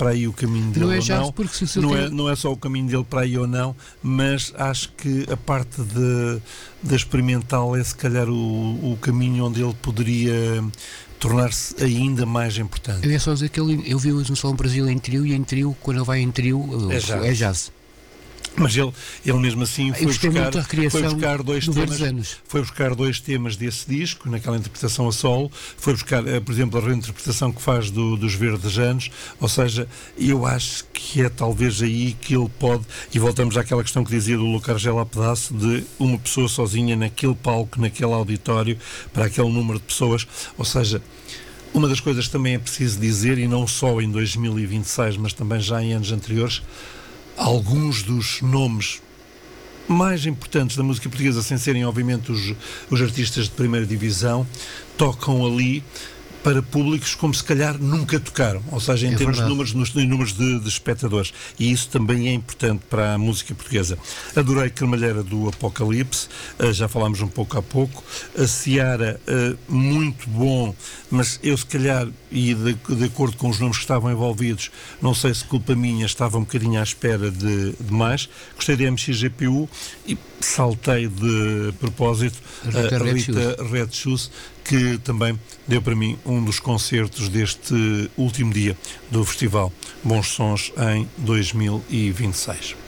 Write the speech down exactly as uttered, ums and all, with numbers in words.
para aí o caminho dele Não é ou jazz, não. porque se o seu Não tem- é, não é só o caminho dele para aí ou não, mas acho que a parte de, de experimental é se calhar o, o caminho onde ele poderia tornar-se ainda mais importante. Eu ia só dizer que ele, eu vi o Salão Brasil em trio, e em trio, quando ele vai em trio, É é jazz. jazz. É jazz. Mas ele, ele mesmo assim foi gostei muito da buscar, recriação foi buscar dois do Verdes temas, Anos. foi buscar dois temas desse disco, naquela interpretação a solo, foi buscar, eh, por exemplo, a reinterpretação que faz do, dos Verdes Anos, ou seja, eu acho que é talvez aí que ele pode, e voltamos àquela questão que dizia do Luca Argela a pedaço, de uma pessoa sozinha naquele palco, naquele auditório, para aquele número de pessoas, ou seja, uma das coisas que também é preciso dizer, e não só em dois mil e vinte e seis, mas também já em anos anteriores, alguns dos nomes mais importantes da música portuguesa, sem serem obviamente os, os artistas de primeira divisão, tocam ali para públicos como se calhar nunca tocaram, ou seja, em É termos de verdade. números, nos, em números de, de espectadores, e isso também é importante para a música portuguesa. Adorei Cremalheira do Apocalipse, uh, já falámos um pouco há pouco, a Seara, uh, muito bom, mas eu se calhar, e de, de acordo com os nomes que estavam envolvidos, não sei se culpa minha, estava um bocadinho à espera de, de mais. Gostei de M X G P U e saltei de propósito Rita a Red Rita Red Shoes, que também deu para mim um dos concertos deste último dia do festival Bons Sons em dois mil e vinte e seis.